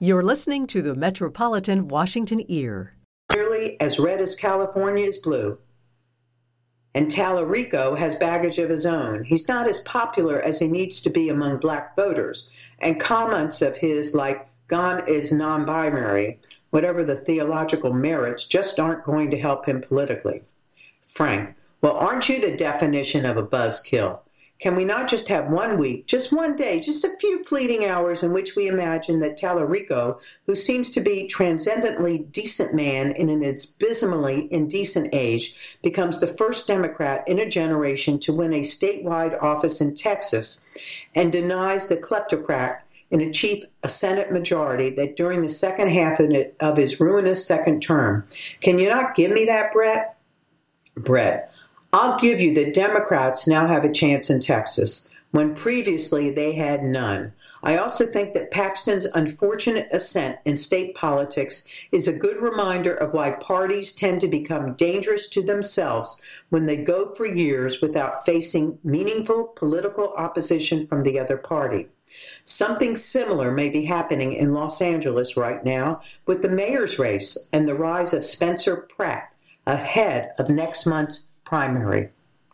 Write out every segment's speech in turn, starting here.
You're listening to the Metropolitan Washington Ear. Nearly as red as California is blue. And Tallarico has baggage of his own. He's not as popular as he needs to be among black voters. And comments of his like, "Gone is non-binary," whatever the theological merits, just aren't going to help him politically. Frank, well, aren't you the definition of a buzzkill? Can we not just have 1 week, just one day, just a few fleeting hours in which we imagine that Tallarico, who seems to be transcendently decent man in an abysmally indecent age, becomes the first Democrat in a generation to win a statewide office in Texas and denies the kleptocrat and achieve a Senate majority that during the second half of his ruinous second term? Can you not give me that, Brett? Brett, I'll give you that Democrats now have a chance in Texas, when previously they had none. I also think that Paxton's unfortunate ascent in state politics is a good reminder of why parties tend to become dangerous to themselves when they go for years without facing meaningful political opposition from the other party. Something similar may be happening in Los Angeles right now with the mayor's race and the rise of Spencer Pratt ahead of next month's primary.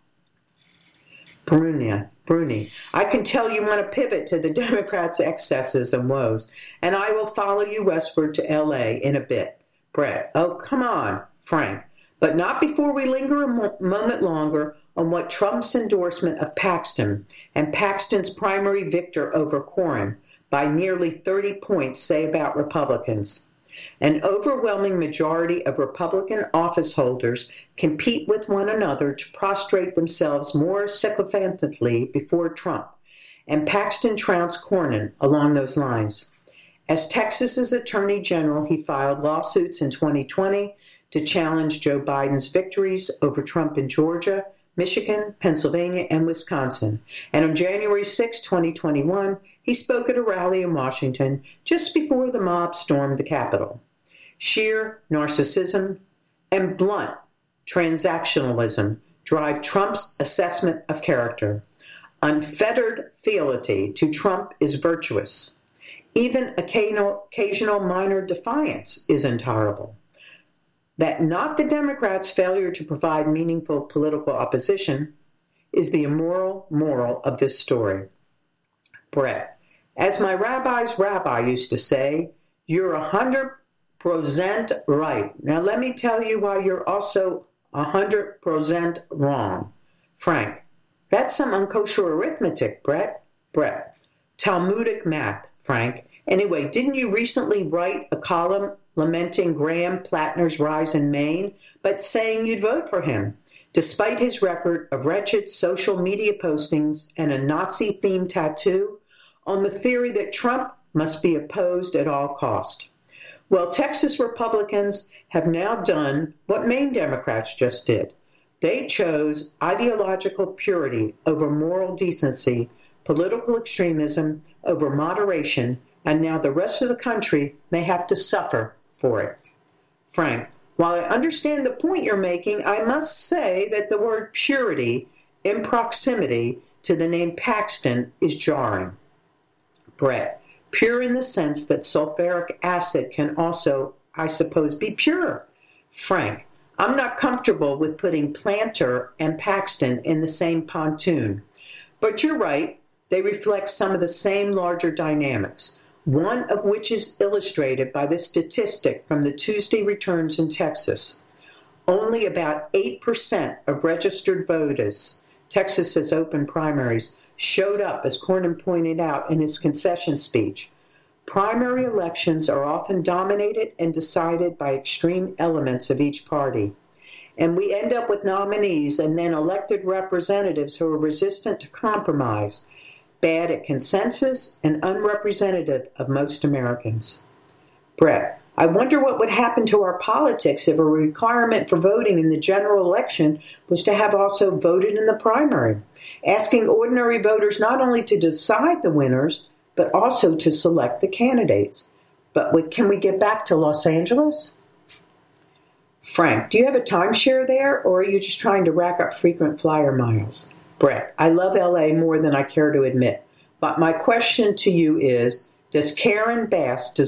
Bruni, I can tell you want to pivot to the Democrats' excesses and woes, and I will follow you westward to L.A. in a bit. Brett, oh, come on, Frank, but not before we linger a moment longer on what Trump's endorsement of Paxton and Paxton's primary victor over Cornyn by nearly 30 points say about Republicans. An overwhelming majority of Republican office holders compete with one another to prostrate themselves more sycophantically before Trump, and Paxton trounced Cornyn along those lines. As Texas's Attorney General, he filed lawsuits in 2020 to challenge Joe Biden's victories over Trump in Georgia, Michigan, Pennsylvania, and Wisconsin. And on January 6, 2021, he spoke at a rally in Washington just before the mob stormed the Capitol. Sheer narcissism and blunt transactionalism drive Trump's assessment of character. Unfettered fealty to Trump is virtuous. Even occasional minor defiance is intolerable. That not the Democrats' failure to provide meaningful political opposition is the immoral moral of this story. Brett, as my rabbi's rabbi used to say, you're 100% right. Now let me tell you why you're also 100% wrong. Frank, that's some unkosher arithmetic, Brett. Brett, Talmudic math, Frank. Anyway, didn't you recently write a column lamenting Graham Plattner's rise in Maine, but saying you'd vote for him, despite his record of wretched social media postings and a Nazi-themed tattoo, on the theory that Trump must be opposed at all cost? Well, Texas Republicans have now done what Maine Democrats just did. They chose ideological purity over moral decency, political extremism over moderation, and now the rest of the country may have to suffer for it. Frank, while I understand the point you're making, I must say that the word purity in proximity to the name Paxton is jarring. Brett, pure in the sense that sulfuric acid can also, I suppose, be pure. Frank, I'm not comfortable with putting Planter and Paxton in the same pontoon. But you're right, they reflect some of the same larger dynamics, one of which is illustrated by the statistic from the Tuesday returns in Texas. Only about 8% of registered voters, Texas's open primaries, showed up, as Cornyn pointed out in his concession speech. Primary elections are often dominated and decided by extreme elements of each party. And we end up with nominees and then elected representatives who are resistant to compromise, bad at consensus, and unrepresentative of most Americans. Brett, I wonder what would happen to our politics if a requirement for voting in the general election was to have also voted in the primary, asking ordinary voters not only to decide the winners, but also to select the candidates. But can we get back to Los Angeles? Frank, do you have a timeshare there, or are you just trying to rack up frequent flyer miles? Brett, I love LA more than I care to admit. But my question to you is, does Karen Bass